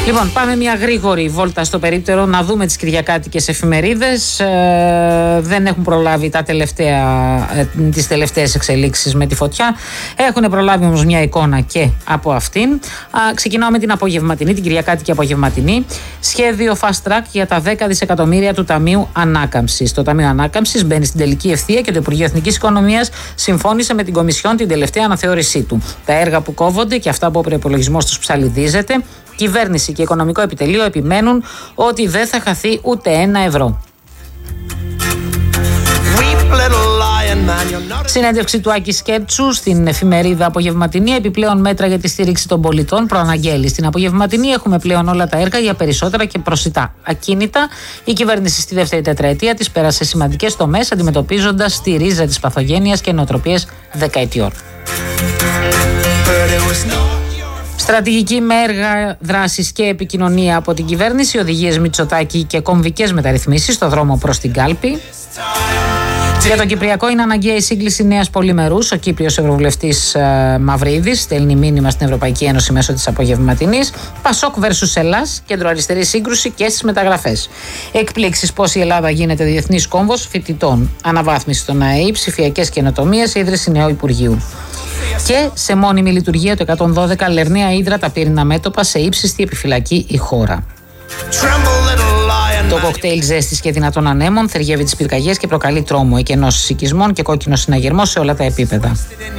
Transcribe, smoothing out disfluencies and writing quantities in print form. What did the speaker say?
Λοιπόν, πάμε μια γρήγορη βόλτα στο περίπτερο να δούμε τις κυριακάτικες εφημερίδες. Δεν έχουν προλάβει τις τελευταίες εξελίξεις με τη φωτιά. Έχουν προλάβει όμως μια εικόνα και από αυτήν. Ξεκινάω με την απογευματινή, την κυριακάτικη απογευματινή. Σχέδιο fast track για τα 10 δισεκατομμύρια του Ταμείου Ανάκαμψης. Το Ταμείο Ανάκαμψης μπαίνει στην τελική ευθεία και το Υπουργείο Εθνικής Οικονομίας συμφώνησε με την Κομισιόν την τελευταία αναθεώρησή του. Τα έργα που κόβονται και αυτά που ο προϋπολογισμός τους ψαλιδίζεται, κυβέρνηση και οικονομικό επιτελείο επιμένουν ότι δεν θα χαθεί ούτε ένα ευρώ. Συνέντευξη του Άκη Σκέψου στην εφημερίδα Απογευματινή. Επιπλέον μέτρα για τη στήριξη των πολιτών προαναγγέλει. Στην Απογευματινή έχουμε πλέον όλα τα έργα για περισσότερα και προσιτά ακίνητα. Η κυβέρνηση στη δεύτερη τετραετία της πέρασε σημαντικές τομές, αντιμετωπίζοντας τη ρίζα της παθογένειας και νοοτροπίες δεκαετιών. Στρατηγική με έργα, δράσεις και επικοινωνία από την κυβέρνηση, οδηγίες Μητσοτάκη και κομβικές μεταρρυθμίσεις στο δρόμο προς την κάλπη. Για τον Κυπριακό είναι αναγκαία η σύγκληση νέας πολυμερούς. Ο Κύπριος Ευρωβουλευτής Μαυρίδης στέλνει μήνυμα στην Ευρωπαϊκή Ένωση μέσω της Απογευματινής. Πασόκ versus Ελλάς, κεντροαριστερή σύγκρουση και στις μεταγραφές. Εκπλήξεις πως η Ελλάδα γίνεται διεθνής κόμβος φοιτητών. Αναβάθμιση των ΑΕΗ, ψηφιακές καινοτομίες, ίδρυση νέου Υπουργείου. Και σε μόνιμη λειτουργία το 112 Λερναία Ύδρατα πύρινα μέτωπα σε ύψιστη επιφυλακή η χώρα. Το κοκτέιλ ζέστης και δυνατών ανέμων θεριεύει τις πυρκαγιές και προκαλεί τρόμο, εκενώσεις οικισμών και κόκκινο συναγερμό σε όλα τα επίπεδα.